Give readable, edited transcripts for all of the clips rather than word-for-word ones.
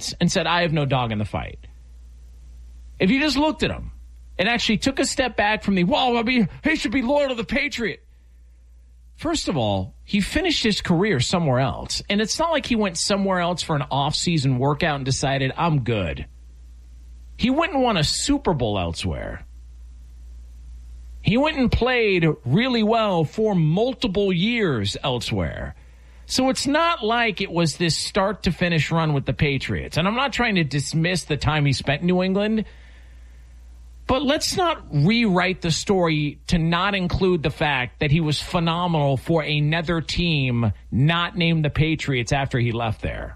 Giants and said, I have no dog in the fight. If you just looked at him and actually took a step back from he should be loyal to the Patriot. First of all, he finished his career somewhere else. And it's not like he went somewhere else for an off-season workout and decided, I'm good. He went and won a Super Bowl elsewhere. He went and played really well for multiple years elsewhere. So it's not like it was this start-to-finish run with the Patriots. And I'm not trying to dismiss the time he spent in New England, but let's not rewrite the story to not include the fact that he was phenomenal for another team not named the Patriots after he left there.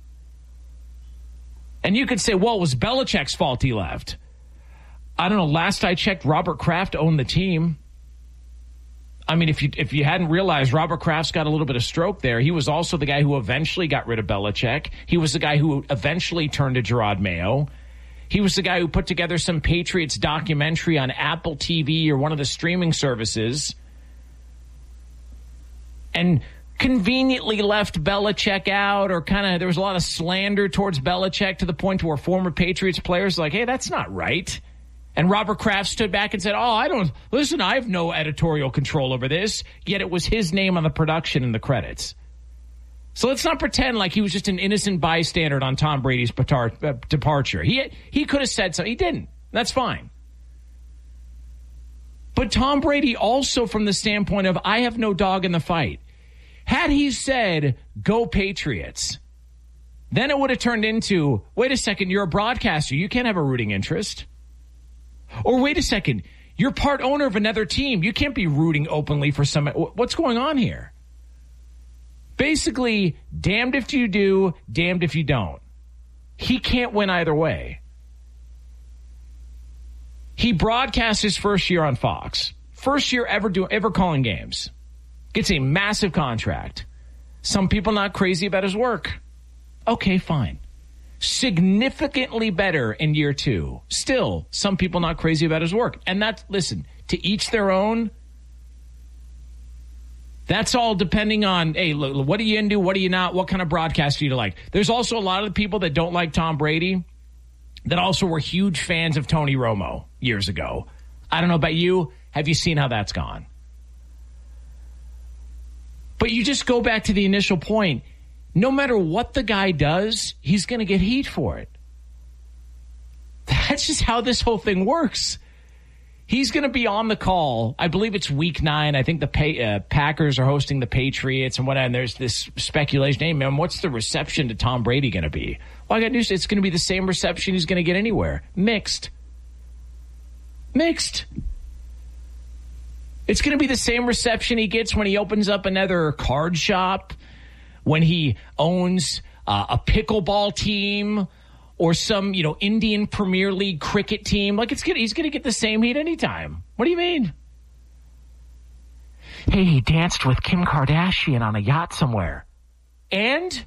And you could say, well, it was Belichick's fault he left. I don't know. Last I checked, Robert Kraft owned the team. I mean, if you hadn't realized, Robert Kraft's got a little bit of stroke there. He was also the guy who eventually got rid of Belichick. He was the guy who eventually turned to Gerard Mayo. He was the guy who put together some Patriots documentary on Apple TV or one of the streaming services and conveniently left Belichick out, or there was a lot of slander towards Belichick to the point where former Patriots players were like, hey, that's not right. And Robert Kraft stood back and said, I have no editorial control over this. Yet it was his name on the production and the credits. So let's not pretend like he was just an innocent bystander on Tom Brady's departure. He could have said so. He didn't. That's fine. But Tom Brady also, from the standpoint of, I have no dog in the fight. Had he said, go Patriots, then it would have turned into, wait a second, you're a broadcaster. You can't have a rooting interest. Or wait a second, you're part owner of another team. You can't be rooting openly for some. What's going on here? Basically, damned if you do, damned if you don't. He can't win either way. He broadcasts his first year on Fox. First year ever calling games. Gets a massive contract. Some people not crazy about his work. Okay, fine. Significantly better in year two. Still, some people not crazy about his work. And listen, to each their own. That's all depending on, hey, look, what are you into? What are you not? What kind of broadcast do you like? There's also a lot of the people that don't like Tom Brady that also were huge fans of Tony Romo years ago. I don't know about you. Have you seen how that's gone? But you just go back to the initial point. No matter what the guy does, he's going to get heat for it. That's just how this whole thing works. He's going to be on the call. I believe it's week 9. I think the Packers are hosting the Patriots and whatnot. And there's this speculation. Hey, man, what's the reception to Tom Brady going to be? Well, I got news. It's going to be the same reception he's going to get anywhere. Mixed. It's going to be the same reception he gets when he opens up another card shop, when he owns a pickleball team or some, Indian Premier League cricket team. Like, he's going to get the same heat anytime. What do you mean? Hey, he danced with Kim Kardashian on a yacht somewhere. And?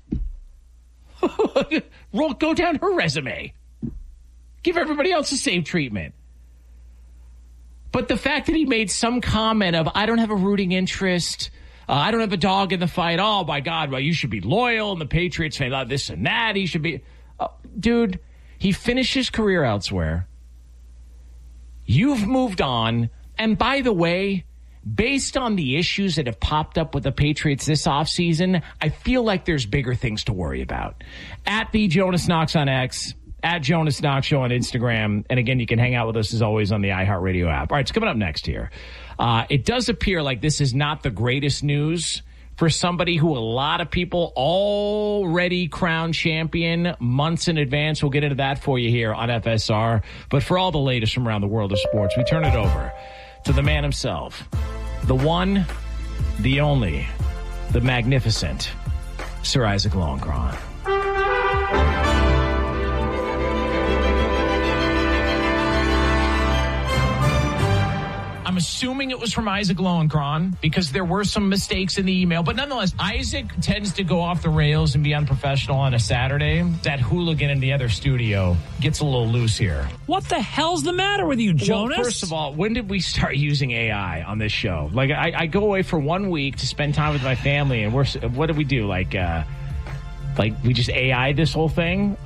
Go down her resume. Give everybody else the same treatment. But the fact that he made some comment of, I don't have a rooting interest, I don't have a dog in the fight, oh, my God, well, you should be loyal, and the Patriots say this and that, he should be... dude, he finished his career elsewhere. You've moved on. And by the way, based on the issues that have popped up with the Patriots this offseason, I feel like there's bigger things to worry about. At the Jonas Knox on X, at Jonas Knox Show on Instagram. And again, you can hang out with us as always on the iHeartRadio app. All right, it's coming up next here. It does appear like this is not the greatest news for somebody who a lot of people already crowned champion months in advance. We'll get into that for you here on FSR. But for all the latest from around the world of sports, we turn it over to the man himself, the one, the only, the magnificent Sir Isaac Longron. I'm assuming it was from Isaac Lowenkron because there were some mistakes in the email. But nonetheless, Isaac tends to go off the rails and be unprofessional on a Saturday. That hooligan in the other studio gets a little loose here. What the hell's the matter with you, Jonas? Well, first of all, when did we start using AI on this show? Like, I go away for 1 week to spend time with my family, and what do we do? Like we just AI this whole thing?